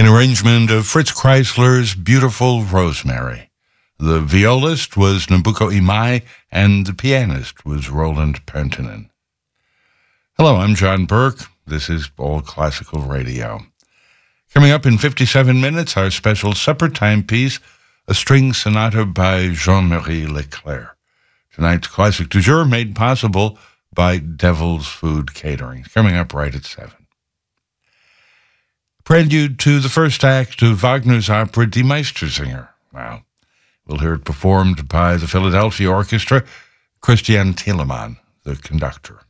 arrangement of Fritz Kreisler's Beautiful Rosemary. The violist was Nobuko Imai, and the pianist was Roland Pentinen. Hello, I'm John Burke. This is All Classical Radio. Coming up in 57 minutes, our special supper time piece, a string sonata by Jean-Marie Leclerc. Tonight's classic du jour made possible by Devil's Food Catering. Coming up right at 7. Prelude to the first act of Wagner's opera Die Meistersinger. Now, we'll hear it performed by the Philadelphia Orchestra, Christian Thielemann, the conductor.